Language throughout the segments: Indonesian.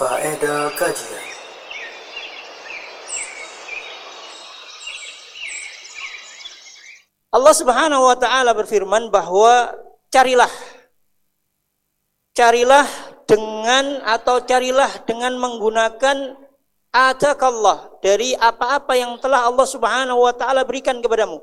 Faedah kajian. Allah Subhanahu wa taala berfirman bahwa carilah dengan menggunakan atakallah, dari apa-apa yang telah Allah Subhanahu wa taala berikan kepadamu.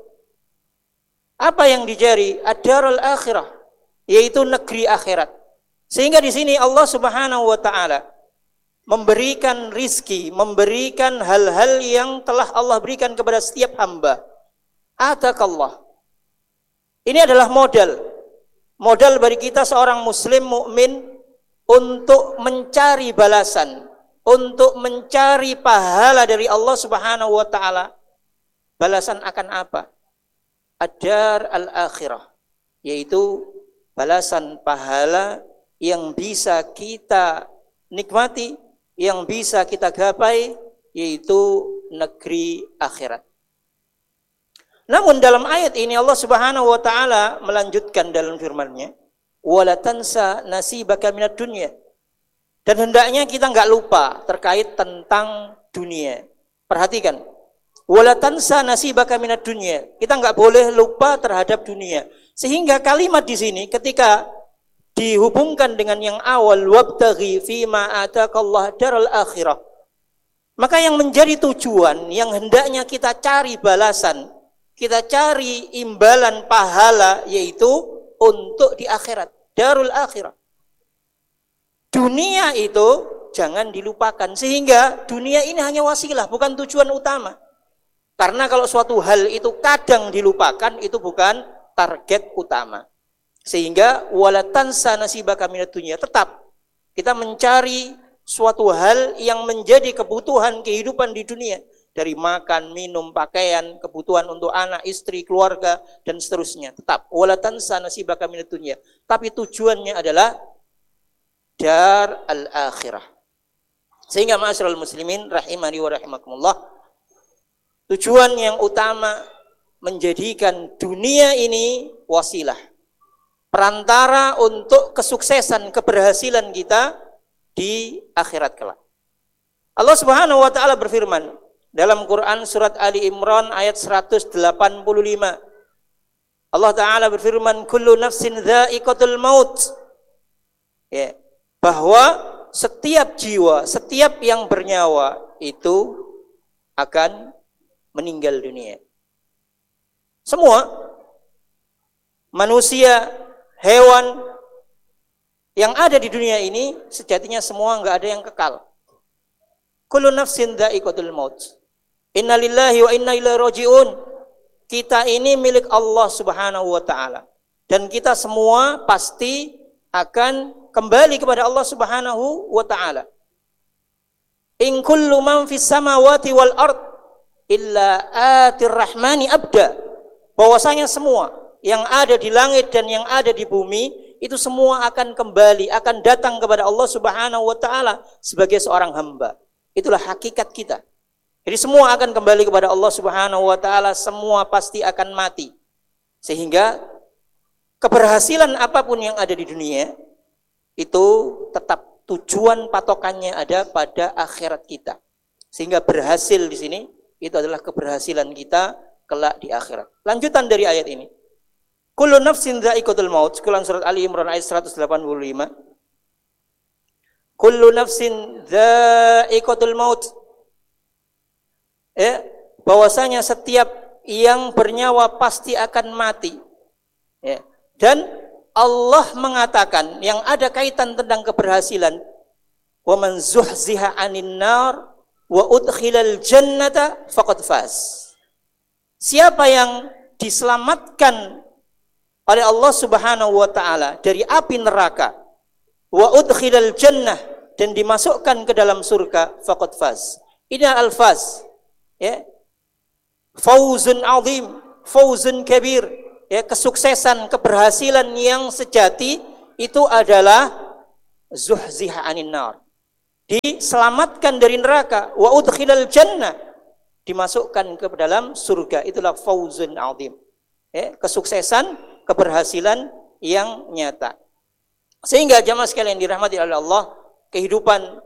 Apa yang dicari? Ad-darul akhirah, yaitu negeri akhirat. Sehingga di sini Allah Subhanahu wa taala memberikan rizki, memberikan hal-hal yang telah Allah berikan kepada setiap hamba. Atakallah. Ini adalah modal bagi kita seorang muslim mukmin untuk mencari balasan, untuk mencari pahala dari Allah Subhanahu wa taala. Balasan akan apa? Ad-dar al-akhirah, yaitu balasan pahala yang bisa kita nikmati, yang bisa kita gapai, yaitu negeri akhirat. Namun dalam ayat ini Allah Subhanahu wa taala melanjutkan dalam firman-Nya, "Wala tansa nasibaka minad dunya." Dan hendaknya kita enggak lupa terkait tentang dunia. Perhatikan. "Wala tansa nasibaka minad dunya." Kita enggak boleh lupa terhadap dunia. Sehingga kalimat di sini ketika dihubungkan dengan yang awal, "Wabtaghi fima atakallah daral akhirah." Maka yang menjadi tujuan, yang hendaknya kita cari balasan, kita cari imbalan pahala, yaitu untuk di akhirat, darul akhirah. Dunia itu jangan dilupakan, sehingga dunia ini hanya wasilah, bukan tujuan utama. Karena kalau suatu hal itu kadang dilupakan, itu bukan target utama. Sehingga wala tansa nasibaka minad dunya, tetap kita mencari suatu hal yang menjadi kebutuhan kehidupan di dunia. Dari makan, minum, pakaian, kebutuhan untuk anak, istri, keluarga, dan seterusnya. Tetap, wala tansa nasibaka minad dunya. Tapi tujuannya adalah dar al-akhirah. Sehingga ma'asyiral muslimin rahimani wa rahimakumullah, tujuan yang utama menjadikan dunia ini wasilah, perantara untuk kesuksesan, keberhasilan kita di akhirat kelak. Allah Subhanahu wa taala berfirman dalam Quran surat Ali Imran ayat 185. Allah Ta'ala berfirman, "Kullu nafsin dha'iqatul maut." Ya, bahwa setiap jiwa, setiap yang bernyawa itu akan meninggal dunia. Semua manusia, hewan yang ada di dunia ini sejatinya semua enggak ada yang kekal. Kullu nafsin dha'iqatul maut. Inna lillahi wa inna ilaihi raji'un. Kita ini milik Allah Subhanahu wa taala, dan kita semua pasti akan kembali kepada Allah Subhanahu wa taala. In kullu man fis samawati wal ard illa atir rahmani abda. Bahwasanya semua yang ada di langit dan yang ada di bumi itu semua akan kembali, akan datang kepada Allah Subhanahu wa taala sebagai seorang hamba. Itulah hakikat kita. Jadi semua akan kembali kepada Allah Subhanahu wa taala, semua pasti akan mati. Sehingga keberhasilan apapun yang ada di dunia itu tetap tujuan patokannya ada pada akhirat kita. Sehingga berhasil di sini itu adalah keberhasilan kita kelak di akhirat. Lanjutan dari ayat ini. Kullu nafsin dha'iqatul maut, Quran surat Ali Imran ayat 185. Kullu nafsin dha'iqatul maut. Ya, bahwasanya setiap yang bernyawa pasti akan mati. Ya. Dan Allah mengatakan yang ada kaitan tentang keberhasilan, wa man zuhziha 'anil nar wa udkhilal jannata faqad faz. Siapa yang diselamatkan oleh Allah Subhanahu wa taala dari api neraka, wa udkhilal jannah, dan dimasukkan ke dalam surga, faqad faz. Ini al-faz. Ya, fauzun azim, fauzun kabir, ya, kesuksesan, keberhasilan yang sejati itu adalah zuhziha 'anil nar, diselamatkan dari neraka, wa udkhilal jannah, dimasukkan ke dalam surga, itulah fauzun azim, ya, kesuksesan, keberhasilan yang nyata. Sehingga jamaah sekalian dirahmati oleh Allah, kehidupan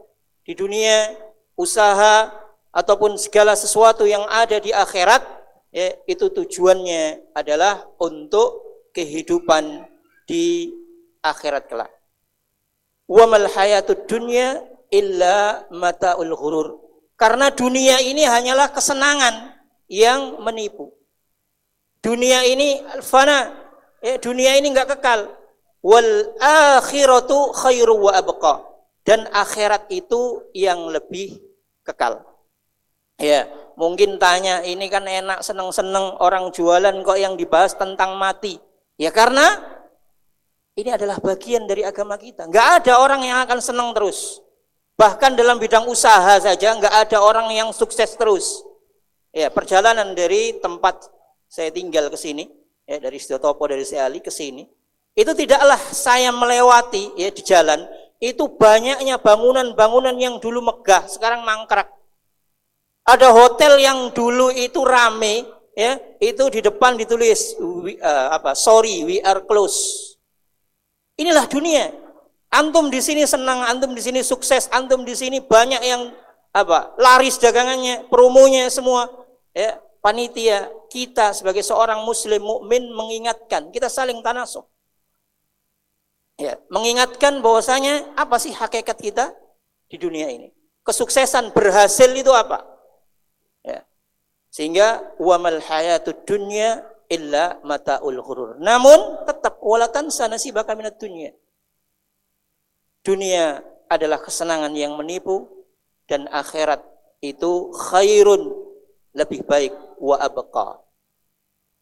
di dunia, usaha ataupun segala sesuatu yang ada di akhirat, ya, itu tujuannya adalah untuk kehidupan di akhirat kelak. Wa mal hayatud dunya illa mataul ghurur. Karena dunia ini hanyalah kesenangan yang menipu. Dunia ini fana, ya, dunia ini enggak kekal. Wal akhiratu khairu wa abqa. Dan akhirat itu yang lebih kekal. Ya, mungkin tanya, ini kan enak seneng-seneng orang jualan kok yang dibahas tentang mati. Ya karena ini adalah bagian dari agama kita. Enggak ada orang yang akan senang terus. Bahkan dalam bidang usaha saja enggak ada orang yang sukses terus. Ya, perjalanan dari tempat saya tinggal ke sini, ya, dari Setopo, dari Seali ke sini, itu tidaklah saya melewati, ya, di jalan, itu banyaknya bangunan-bangunan yang dulu megah, sekarang mangkrak. Ada hotel yang dulu itu rame, ya, itu di depan ditulis sorry, we are closed. Inilah dunia. Antum di sini senang, antum di sini sukses, antum di sini banyak yang laris dagangannya, promonya semua, ya. Panitia kita sebagai seorang muslim mukmin mengingatkan, kita saling tanasuh. Ya, mengingatkan bahwasanya apa sih hakikat kita di dunia ini? Kesuksesan berhasil itu apa? Ya. Sehingga wa mal hayatud dunya illa mataul ghurur. Namun tetap wala tansa nasibaka minad dunya. Dunia adalah kesenangan yang menipu dan akhirat itu khairun, lebih baik, wa abqa,